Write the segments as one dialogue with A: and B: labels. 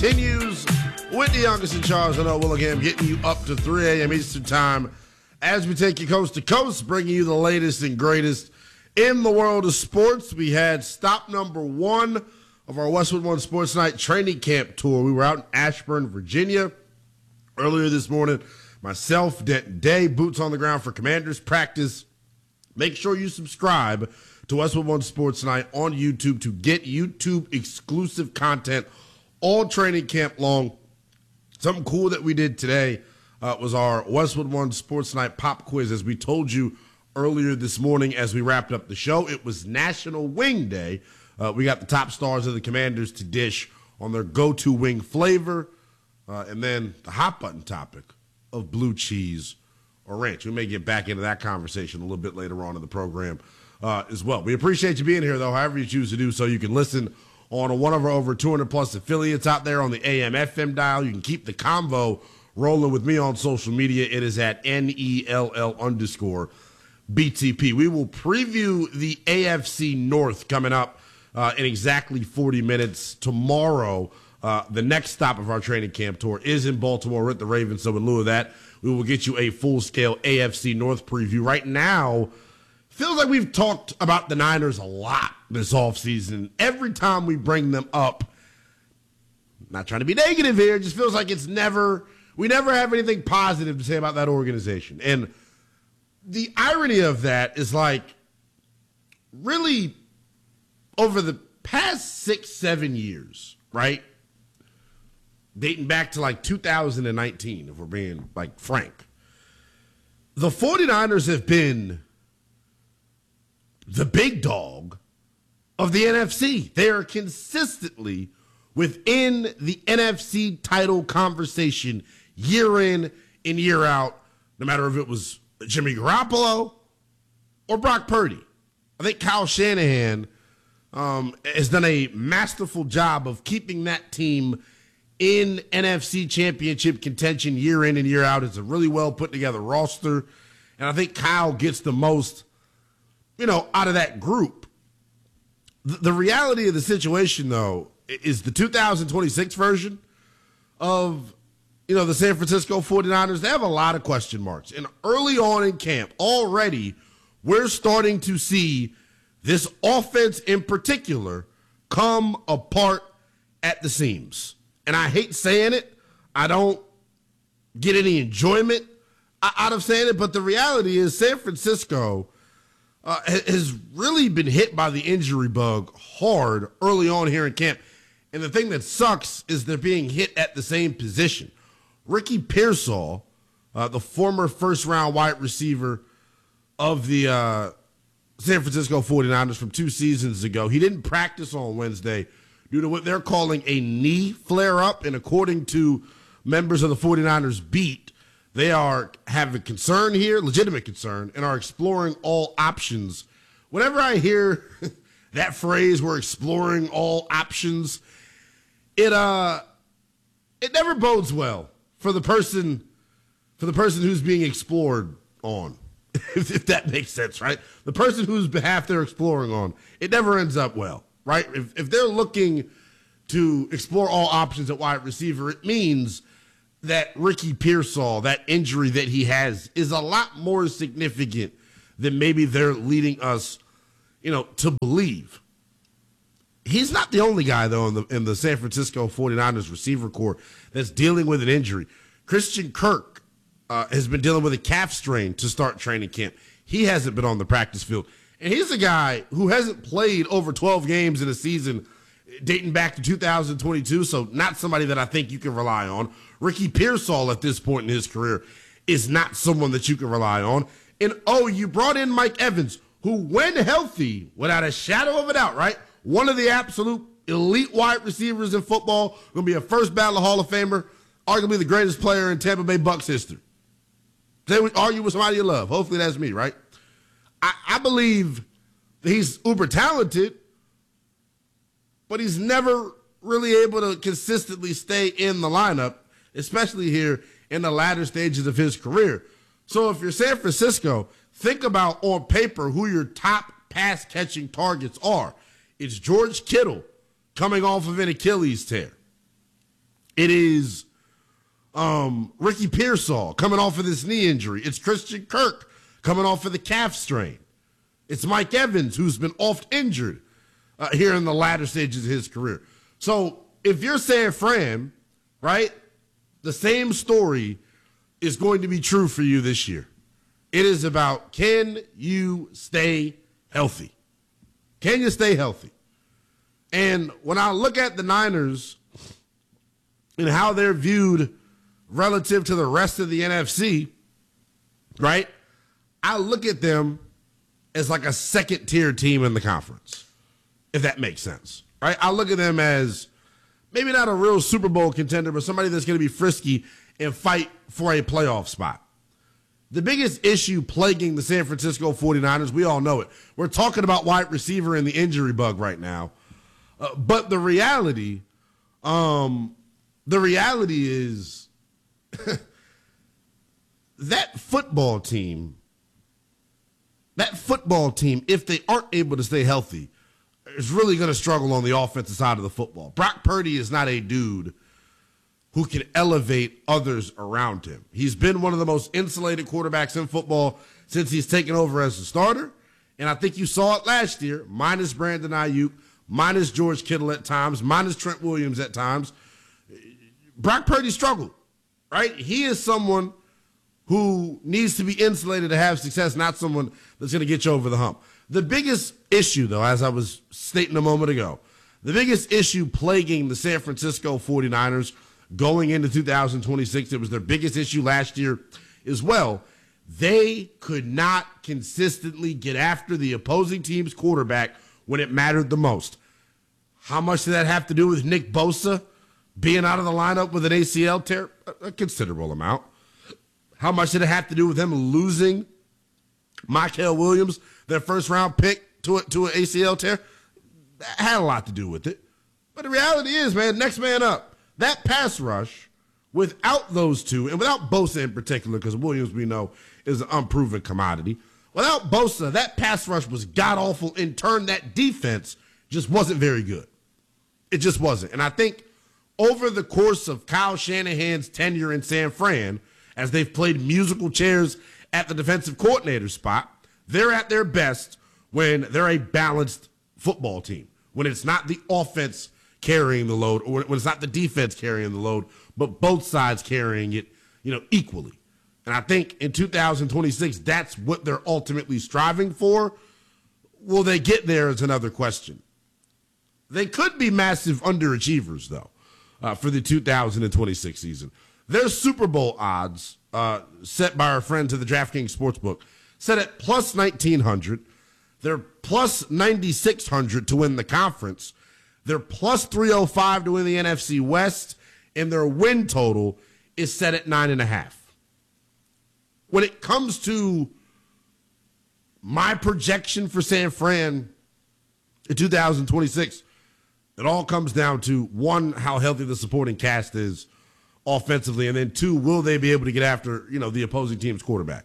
A: continues with the youngest in charge, Noah Willingham, getting you up to 3 a.m. Eastern Time as we take you coast to coast, bringing you the latest and greatest in the world of sports. We had stop number 1 of our Westwood One Sports Night training camp tour. We were out in Ashburn, Virginia earlier this morning. Myself, Denton Day, boots on the ground for Commanders practice. Make sure you subscribe to Westwood One Sports Night on YouTube to get YouTube exclusive content all training camp long. Something cool that we did today was our Westwood One Sports Night pop quiz. As we told you earlier this morning as we wrapped up the show, it was National Wing Day. We got the top stars of the Commanders to dish on their go-to wing flavor, and then the hot button topic of blue cheese or ranch. We may get back into that conversation a little bit later on in the program as well. We appreciate you being here, though, however you choose to do so. You can listen on one of our over 200-plus affiliates out there on the AM/FM dial. You can keep the convo rolling with me on social media. It is at NELL_BTP. We will preview the AFC North coming up in exactly 40 minutes tomorrow. The next stop of our training camp tour is in Baltimore with the Ravens. So in lieu of that, we will get you a full-scale AFC North preview. Right now, feels like we've talked about the Niners a lot this offseason. Every time we bring them up, not trying to be negative here, it just feels like we never have anything positive to say about that organization. And the irony of that is, like, really over the past 6-7 years, right? Dating back to like 2019, if we're being like frank, the 49ers have been the big dog of the NFC. They are consistently within the NFC title conversation year in and year out, no matter if it was Jimmy Garoppolo or Brock Purdy. I think Kyle Shanahan has done a masterful job of keeping that team in NFC championship contention year in and year out. It's a really well put together roster, and I think Kyle gets the most, out of that group. The reality of the situation, though, is the 2026 version of, the San Francisco 49ers. They have a lot of question marks, and early on in camp, already, we're starting to see this offense in particular come apart at the seams. And I hate saying it. I don't get any enjoyment out of saying it, but the reality is San Francisco has really been hit by the injury bug hard early on here in camp. And the thing that sucks is they're being hit at the same position. Ricky Pearsall, the former first-round wide receiver of the San Francisco 49ers from 2 seasons ago, he didn't practice on Wednesday due to what they're calling a knee flare-up. And according to members of the 49ers beat, they have a concern here, legitimate concern, and are exploring all options. Whenever I hear that phrase, we're exploring all options, it never bodes well for the person who's being explored on, if that makes sense, right? The person whose behalf they're exploring on, it never ends up well. Right? If they're looking to explore all options at wide receiver, it means that Ricky Pearsall, that injury that he has, is a lot more significant than maybe they're leading us, to believe. He's not the only guy, though, in the San Francisco 49ers receiver corps that's dealing with an injury. Christian Kirk has been dealing with a calf strain to start training camp. He hasn't been on the practice field. And he's a guy who hasn't played over 12 games in a season dating back to 2022, so not somebody that I think you can rely on. Ricky Pearsall at this point in his career is not someone that you can rely on. And, you brought in Mike Evans, who, when healthy, without a shadow of a doubt, right, one of the absolute elite wide receivers in football, going to be a first ballot Hall of Famer, arguably the greatest player in Tampa Bay Bucs history. They would argue with somebody you love. Hopefully that's me, right? I believe that he's uber talented, but he's never really able to consistently stay in the lineup, especially here in the latter stages of his career. So if you're San Francisco, think about on paper who your top pass-catching targets are. It's George Kittle coming off of an Achilles tear. It is Ricky Pearsall coming off of this knee injury. It's Christian Kirk coming off of the calf strain. It's Mike Evans, who's been oft injured here in the latter stages of his career. So if you're San Fran, right, the same story is going to be true for you this year. It is about, can you stay healthy? Can you stay healthy? And when I look at the Niners and how they're viewed relative to the rest of the NFC, right, I look at them as like a second-tier team in the conference, if that makes sense, right? I look at them as maybe not a real Super Bowl contender, but somebody that's going to be frisky and fight for a playoff spot. The biggest issue plaguing the San Francisco 49ers, we all know it. We're talking about wide receiver and the injury bug right now. But the reality is that football team, if they aren't able to stay healthy, is really going to struggle on the offensive side of the football. Brock Purdy is not a dude who can elevate others around him. He's been one of the most insulated quarterbacks in football since he's taken over as a starter. And I think you saw it last year, minus Brandon Ayuk, minus George Kittle at times, minus Trent Williams at times. Brock Purdy struggled, right? He is someone who needs to be insulated to have success, not someone that's going to get you over the hump. The biggest issue, though, as I was stating a moment ago, the biggest issue plaguing the San Francisco 49ers going into 2026, it was their biggest issue last year as well. They could not consistently get after the opposing team's quarterback when it mattered the most. How much did that have to do with Nick Bosa being out of the lineup with an ACL tear? A considerable amount. How much did it have to do with them losing Mikael Williams, their first-round pick, to an ACL tear? That had a lot to do with it. But the reality is, man, next man up. That pass rush, without those two, and without Bosa in particular, because Williams, we know, is an unproven commodity. Without Bosa, that pass rush was god-awful. In turn, that defense just wasn't very good. It just wasn't. And I think over the course of Kyle Shanahan's tenure in San Fran, as they've played musical chairs at the defensive coordinator spot, they're at their best when they're a balanced football team, when it's not the offense carrying the load, or when it's not the defense carrying the load, but both sides carrying it, equally. And I think in 2026, that's what they're ultimately striving for. Will they get there is another question. They could be massive underachievers, though, for the 2026 season. Their Super Bowl odds, set by our friends at the DraftKings Sportsbook, set at plus 1,900. They're plus 9,600 to win the conference. They're plus 305 to win the NFC West, and their win total is set at 9.5. When it comes to my projection for San Fran in 2026, it all comes down to, one, how healthy the supporting cast is offensively, and then two, will they be able to get after, the opposing team's quarterback?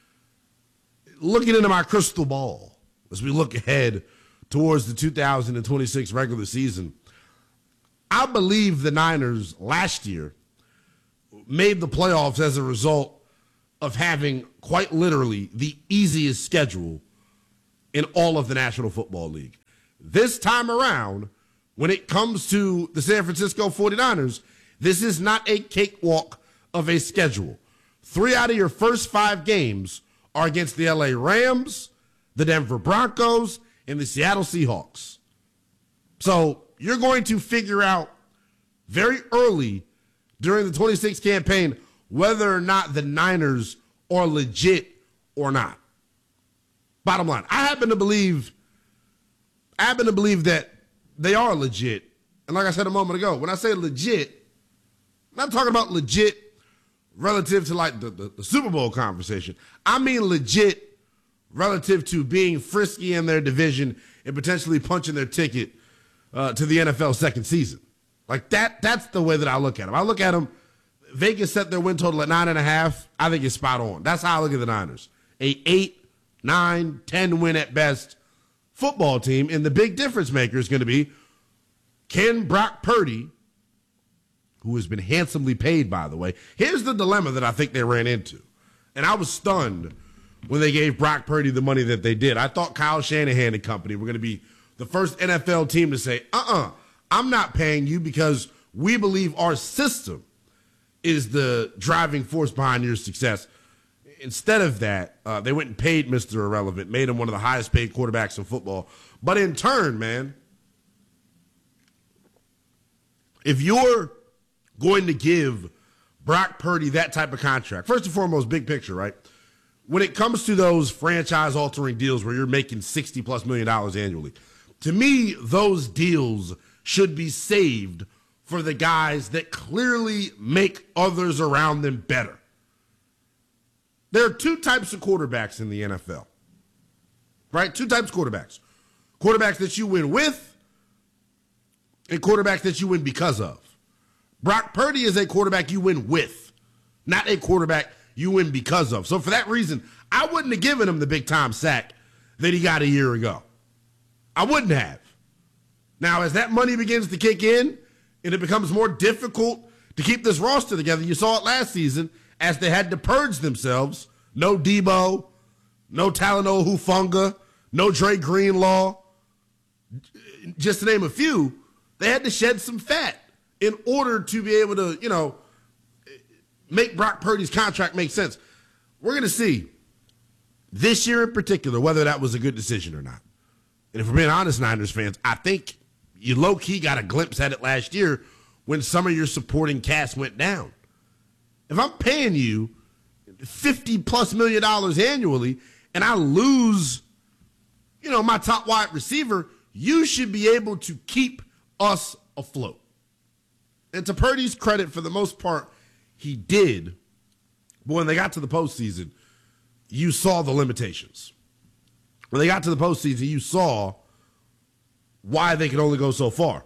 A: Looking into my crystal ball as we look ahead towards the 2026 regular season, I believe the Niners last year made the playoffs as a result of having quite literally the easiest schedule in all of the National Football League. This time around, when it comes to the San Francisco 49ers, this is not a cakewalk of a schedule. 3 out of your first 5 games are against the LA Rams, the Denver Broncos, and the Seattle Seahawks. So you're going to figure out very early during the 26 campaign whether or not the Niners are legit or not. Bottom line, I happen to believe that they are legit. And like I said a moment ago, when I say legit, I'm not talking about legit relative to like the Super Bowl conversation. I mean legit relative to being frisky in their division and potentially punching their ticket to the NFL second season. Like that's the way that I look at them. I look at them, Vegas set their win total at 9.5. I think it's spot on. That's how I look at the Niners. A 8, 9, 10 win at best football team. And the big difference maker is going to be, can Brock Purdy, who has been handsomely paid, by the way. Here's the dilemma that I think they ran into. And I was stunned when they gave Brock Purdy the money that they did. I thought Kyle Shanahan and company were going to be the first NFL team to say, I'm not paying you because we believe our system is the driving force behind your success. Instead of that, they went and paid Mr. Irrelevant, made him one of the highest paid quarterbacks in football. But in turn, man, if you're going to give Brock Purdy that type of contract, first and foremost, big picture, right? When it comes to those franchise-altering deals where you're making $60+ million annually, to me, those deals should be saved for the guys that clearly make others around them better. There are two types of quarterbacks in the NFL, right? Two types of quarterbacks. Quarterbacks that you win with and quarterbacks that you win because of. Brock Purdy is a quarterback you win with, not a quarterback you win because of. So for that reason, I wouldn't have given him the big-time sack that he got a year ago. I wouldn't have. Now, as that money begins to kick in and it becomes more difficult to keep this roster together, you saw it last season as they had to purge themselves. No Debo, no Talanoa Hufanga, no Dre Greenlaw, just to name a few. They had to shed some fat in order to be able to, make Brock Purdy's contract make sense. We're going to see this year in particular whether that was a good decision or not. And if we're being honest, Niners fans, I think you low-key got a glimpse at it last year when some of your supporting cast went down. If I'm paying you $50+ million annually and I lose, my top wide receiver, you should be able to keep us afloat. And to Purdy's credit, for the most part, he did. But when they got to the postseason, you saw the limitations. When they got to the postseason, you saw why they could only go so far.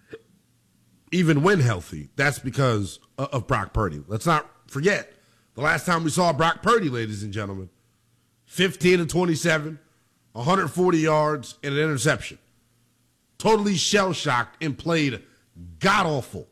A: Even when healthy, that's because of Brock Purdy. Let's not forget the last time we saw Brock Purdy, ladies and gentlemen, 15-27, 140 yards, and an interception. Totally shell-shocked and played god-awful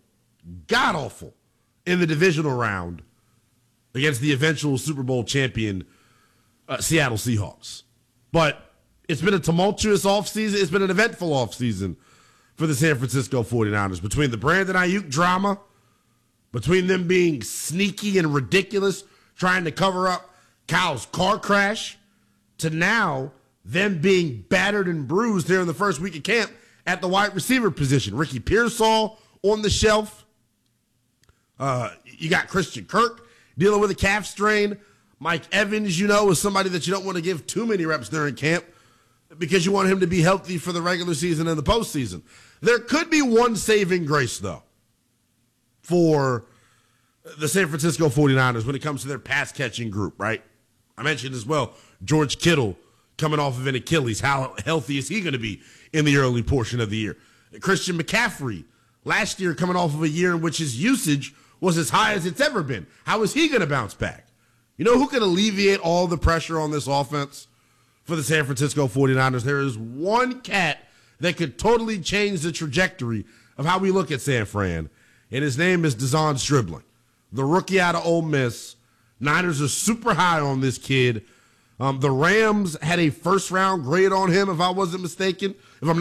A: in the divisional round against the eventual Super Bowl champion Seattle Seahawks. But it's been a tumultuous offseason. It's been an eventful offseason for the San Francisco 49ers. Between the Brandon Ayuk drama, between them being sneaky and ridiculous, trying to cover up Kyle's car crash, to now them being battered and bruised there in the first week of camp at the wide receiver position. Ricky Pearsall on the shelf. You got Christian Kirk dealing with a calf strain. Mike Evans, is somebody that you don't want to give too many reps during camp because you want him to be healthy for the regular season and the postseason. There could be one saving grace, though, for the San Francisco 49ers when it comes to their pass-catching group, right? I mentioned as well, George Kittle coming off of an Achilles. How healthy is he going to be in the early portion of the year? Christian McCaffrey, last year coming off of a year in which his usage was as high as it's ever been. How is he going to bounce back? You know who can alleviate all the pressure on this offense for the San Francisco 49ers? There is one cat that could totally change the trajectory of how we look at San Fran, and his name is De'Zhaun Stribling, the rookie out of Ole Miss. Niners are super high on this kid. The Rams had a first-round grade on him, if I wasn't mistaken. If I'm